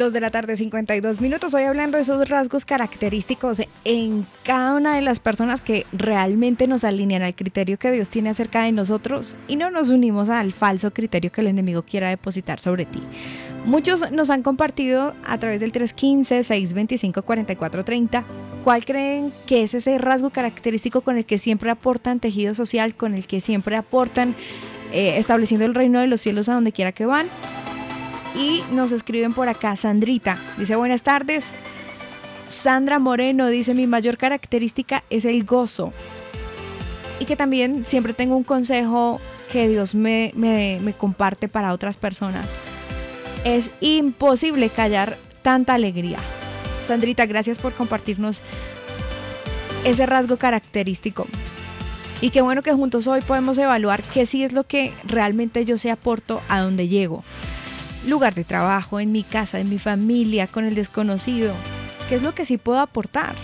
2 de la tarde, 52 minutos. Hoy hablando de esos rasgos característicos en cada una de las personas que realmente nos alinean al criterio que Dios tiene acerca de nosotros y no nos unimos al falso criterio que el enemigo quiera depositar sobre ti. Muchos nos han compartido a través del 315-625-4430 cuál creen que es ese rasgo característico con el que siempre aportan tejido social, con el que siempre aportan estableciendo el reino de los cielos a donde quiera que van. Y nos escriben por acá, Sandrita, dice buenas tardes. Sandra Moreno dice mi mayor característica es el gozo. Y que también siempre tengo un consejo que Dios me comparte para otras personas. Es imposible callar tanta alegría. Sandrita, gracias por compartirnos ese rasgo característico. Y qué bueno que juntos hoy podemos evaluar qué sí es lo que realmente yo aporto a donde llego. Lugar de trabajo, en mi casa, en mi familia, con el desconocido. ¿Qué es lo que sí puedo aportar?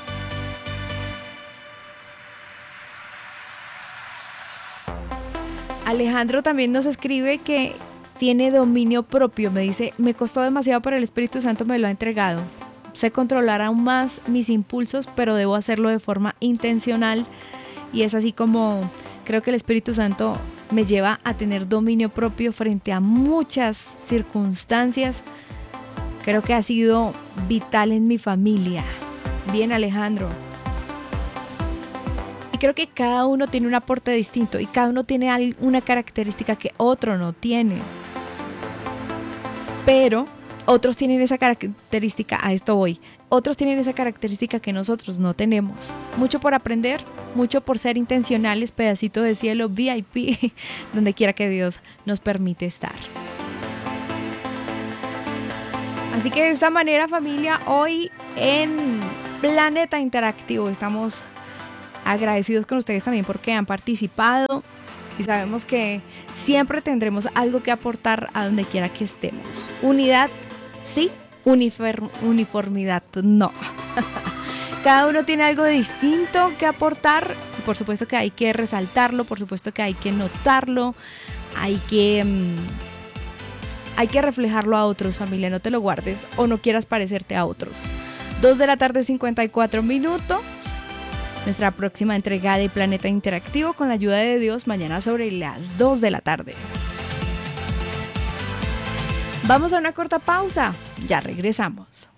Alejandro también nos escribe que tiene dominio propio. Me dice, me costó demasiado, pero el Espíritu Santo me lo ha entregado. Sé controlar aún más mis impulsos, pero debo hacerlo de forma intencional. Y es así como creo que el Espíritu Santo me lleva a tener dominio propio frente a muchas circunstancias. Creo que ha sido vital en mi familia. Bien, Alejandro. Y creo que cada uno tiene un aporte distinto y cada uno tiene una característica que otro no tiene. Pero otros tienen esa característica, a esto voy. Otros tienen esa característica que nosotros no tenemos. Mucho por aprender, mucho por ser intencionales, pedacito de cielo VIP, donde quiera que Dios nos permite estar. Así que de esta manera, familia, hoy en Planeta Interactivo estamos agradecidos con ustedes también porque han participado y sabemos que siempre tendremos algo que aportar a donde quiera que estemos. Unidad, sí. Uniformidad, no. Cada uno tiene algo distinto que aportar. Por supuesto que hay que resaltarlo, por supuesto que hay que notarlo, hay que reflejarlo a otros, familia. No te lo guardes o no quieras parecerte a otros. 2 de la tarde, 54 minutos. Nuestra próxima entrega de Planeta Interactivo con la ayuda de Dios mañana sobre las 2 de la tarde. Vamos a una corta pausa, ya regresamos.